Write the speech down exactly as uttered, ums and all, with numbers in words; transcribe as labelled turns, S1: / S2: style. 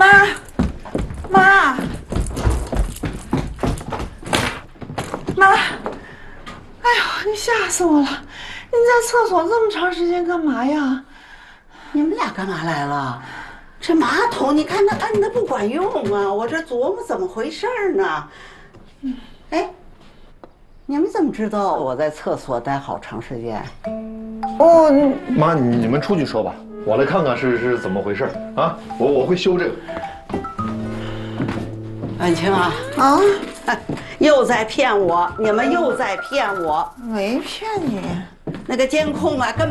S1: 妈，妈，妈，哎呦，你吓死我了！你在厕所这么长时间干嘛呀？
S2: 你们俩干嘛来了？这马桶你看它摁的不管用啊！我这琢磨怎么回事呢。嗯，哎，你们怎么知道我在厕所待好长时间？
S1: 哦，
S3: 妈，你们出去说吧，我来看看是是怎么回事啊！我我会修这个。
S2: 婉清啊
S1: 啊，
S2: 又在骗我！你们又在骗我！
S1: 没骗你。
S2: 那个监控啊，根本。